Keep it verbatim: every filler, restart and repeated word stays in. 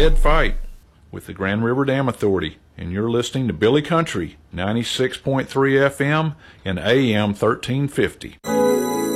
Ed Fight with the Grand River Dam Authority, and you're listening to Billy Country, ninety-six point three F M and A M thirteen fifty.